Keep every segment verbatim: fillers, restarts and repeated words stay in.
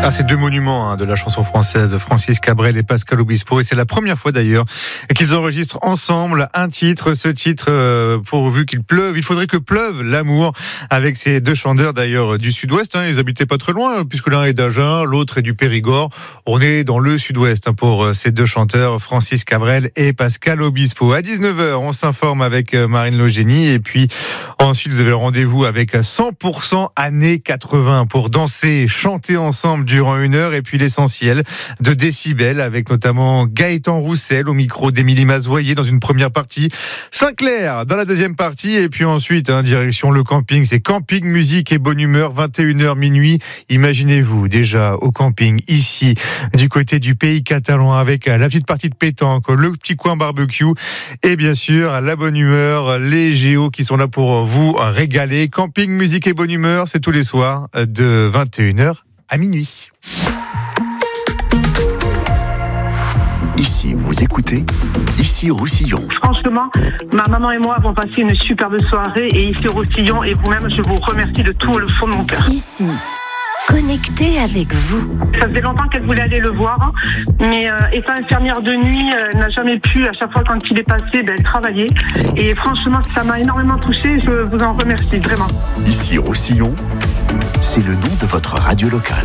Ah, c'est deux monuments hein, de la chanson française, Francis Cabrel et Pascal Obispo, et c'est la première fois d'ailleurs qu'ils enregistrent ensemble un titre. Ce titre, euh, pourvu qu'il pleuve, il faudrait que pleuve l'amour, avec ces deux chanteurs d'ailleurs du Sud-Ouest. Hein, ils habitaient pas très loin, puisque l'un est d'Agen, l'autre est du Périgord. On est dans le Sud-Ouest hein, pour ces deux chanteurs, Francis Cabrel et Pascal Obispo. À dix-neuf heures, on s'informe avec Marine Logénie, et puis ensuite vous avez le rendez-vous avec cent pour cent années quatre-vingts pour danser, chanter ensemble durant une heure, et puis l'essentiel de Décibel avec notamment Gaëtan Roussel au micro d'Émilie Mazoyer dans une première partie, Sinclair dans la deuxième partie, et puis ensuite hein, direction le camping. C'est camping, musique et bonne humeur, vingt et une heures minuit. Imaginez-vous déjà au camping ici du côté du pays catalan avec la petite partie de pétanque, le petit coin barbecue et bien sûr la bonne humeur, les géos qui sont là pour vous régaler. Camping, musique et bonne humeur, c'est tous les soirs de vingt et une heures à minuit. Ici, vous écoutez Ici Roussillon. Franchement, ma maman et moi avons passé une superbe soirée, et ici Roussillon, et vous-même, je vous remercie de tout le fond de mon cœur. Ici, connecté avec vous. Ça faisait longtemps qu'elle voulait aller le voir, mais euh, étant infirmière de nuit, elle n'a jamais pu, à chaque fois quand il est passé, ben, elle travaillait. Et franchement, ça m'a énormément touchée, je vous en remercie, vraiment. Ici Roussillon, c'est le nom de votre radio locale.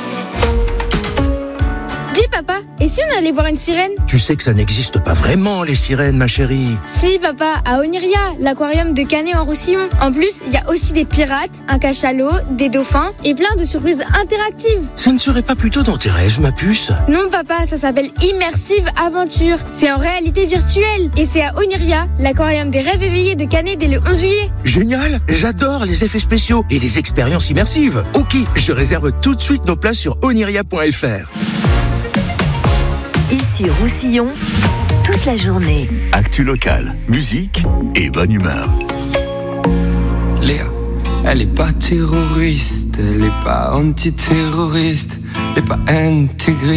Dis papa, et si on allait voir une sirène ? Tu sais que ça n'existe pas vraiment, les sirènes, ma chérie. Si papa, à Oniria, l'aquarium de Canet en Roussillon. En plus, il y a aussi des pirates, un cachalot, des dauphins et plein de surprises interactives. Ça ne serait pas plutôt dans tes rêves, ma puce ? Non papa, ça s'appelle Immersive Aventure. C'est en réalité virtuelle. Et c'est à Oniria, l'aquarium des rêves éveillés de Canet dès le onze juillet. Génial, j'adore les effets spéciaux et les expériences immersives. Ok, je réserve tout de suite nos places sur oniria point f r. Ici Roussillon, toute la journée. Actu locale, musique et bonne humeur. Léa, elle est pas terroriste, elle est pas antiterroriste, elle est pas intégrée.